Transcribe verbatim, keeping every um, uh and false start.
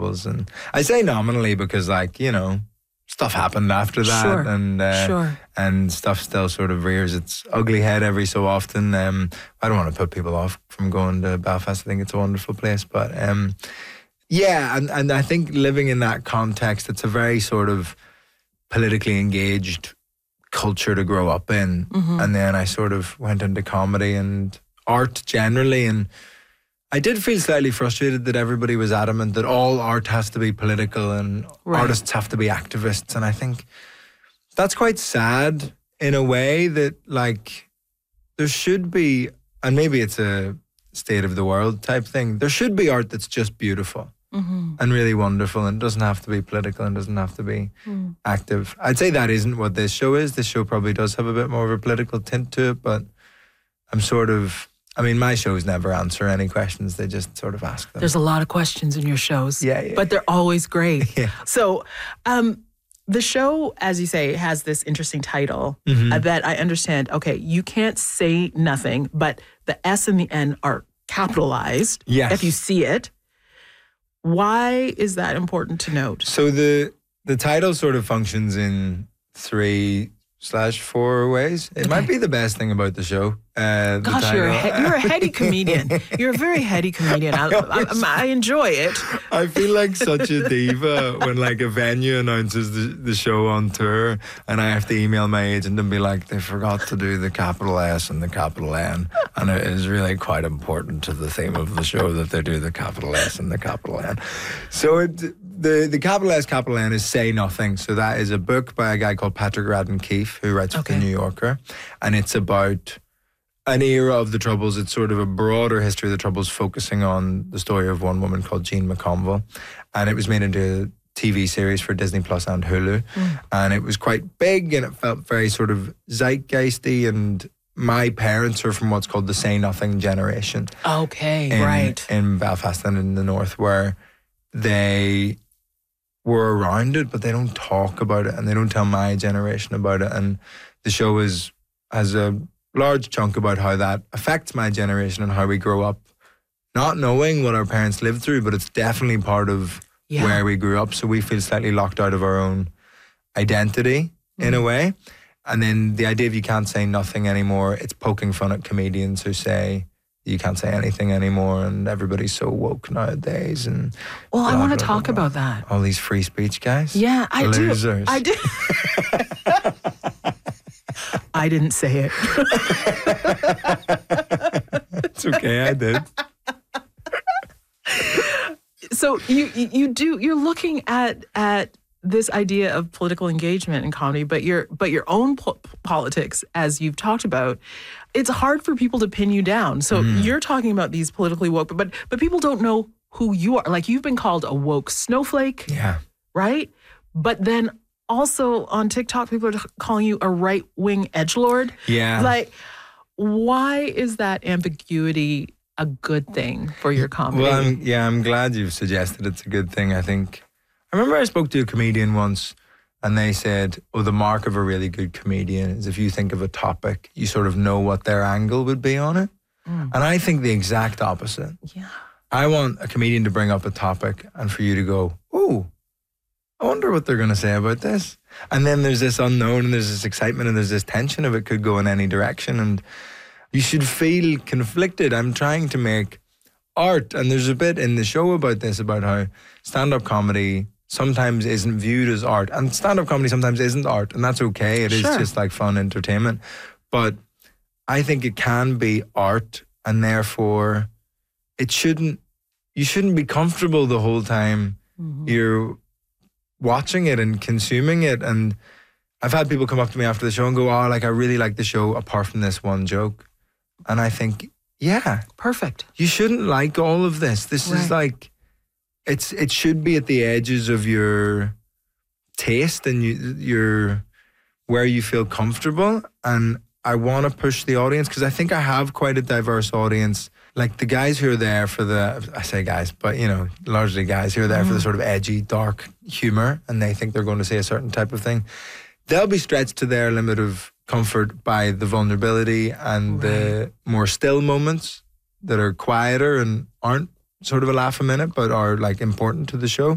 Troubles. And I say nominally because, like, you know, stuff happened after that. Sure, and uh, sure. and stuff still sort of rears its ugly head every so often. Um, I don't want to put people off from going to Belfast. I think it's a wonderful place. But um, yeah, and, and I think living in that context, it's a very sort of politically engaged culture to grow up in. Mm-hmm. And then I sort of went into comedy and art generally, and I did feel slightly frustrated that everybody was adamant that all art has to be political and right. artists have to be activists. And I think that's quite sad in a way, that like there should be, and maybe it's a state of the world type thing, there should be art that's just beautiful. Mm-hmm. And really wonderful, and it doesn't have to be political and doesn't have to be mm. active. I'd say that isn't what this show is. This show probably does have a bit more of a political tint to it, but I'm sort of, I mean, my shows never answer any questions. They just sort of ask them. There's a lot of questions in your shows, yeah, yeah, but they're yeah. always great. yeah. So um, the show, as you say, has this interesting title mm-hmm. uh, that I understand, okay, you can't say nothing, but the S and the N are capitalized yes. if you see it. Why is that important to note? So the the title sort of functions in three slash four ways. It okay. might be the best thing about the show. Uh, the Gosh, you're a, he- you're a heady comedian. You're a very heady comedian. I, I, I, I enjoy it. I feel like such a diva when like a venue announces the, the show on tour, and I have to email my agent and be like, they forgot to do the capital S and the capital N. And it is really quite important to the theme of the show that they do the capital S and the capital N. So it, the, the capital S, capital N is Say Nothing. So that is a book by a guy called Patrick Radden Keefe, who writes okay. for The New Yorker. And it's about an era of the Troubles. It's sort of a broader history of the Troubles, focusing on the story of one woman called Jean McConville. And it was made into a T V series for Disney Plus and Hulu. Mm. And it was quite big, and it felt very sort of zeitgeisty. And my parents are from what's called the Say Nothing generation. Okay, in, right. In Belfast and in the north, where they were around it, but they don't talk about it, and they don't tell my generation about it. And the show is has a large chunk about how that affects my generation and how we grow up not knowing what our parents lived through, but it's definitely part of yeah. where we grew up. So we feel slightly locked out of our own identity mm. in a way. And then the idea of you can't say nothing anymore, it's poking fun at comedians who say you can't say anything anymore, and everybody's so woke nowadays. And well, blah, I want to blah, talk blah, blah. about that. All these free speech guys. Yeah, I Losers. do. I do. I didn't say it. It's okay, I did. So you you do you're looking at at this idea of political engagement in comedy, but your but your own po- politics, as you've talked about, it's hard for people to pin you down. So mm. you're talking about these politically woke, but but people don't know who you are. Like, you've been called a woke snowflake, yeah, right? But then also on TikTok, people are calling you a right-wing edgelord. Yeah. Like, why is that ambiguity a good thing for your comedy? Well, I'm, yeah, I'm glad you've suggested it's a good thing. I think, I remember I spoke to a comedian once, and they said, oh, the mark of a really good comedian is if you think of a topic, you sort of know what their angle would be on it. Mm. And I think the exact opposite. Yeah. I want a comedian to bring up a topic and for you to go, oh, I wonder what they're going to say about this. And then there's this unknown, and there's this excitement, and there's this tension of it could go in any direction. And you should feel conflicted. I'm trying to make art, and there's a bit in the show about this, about how stand-up comedy sometimes isn't viewed as art. And stand-up comedy sometimes isn't art, and that's okay. It sure. is just like fun entertainment. But I think it can be art, and therefore it shouldn't, you shouldn't be comfortable the whole time mm-hmm. you're watching it and consuming it. And I've had people come up to me after the show and go, oh, like, I really like the show apart from this one joke. And I think, yeah. Perfect. You shouldn't like all of this. This right. is like, it's it should be at the edges of your taste and you, your where you feel comfortable. And I want to push the audience, because I think I have quite a diverse audience. Like the guys who are there for the, I say guys, but you know, largely guys who are there mm. for the sort of edgy, dark humor, and they think they're going to say a certain type of thing. They'll be stretched to their limit of comfort by the vulnerability and right. the more still moments that are quieter and aren't sort of a laugh a minute, but are like important to the show.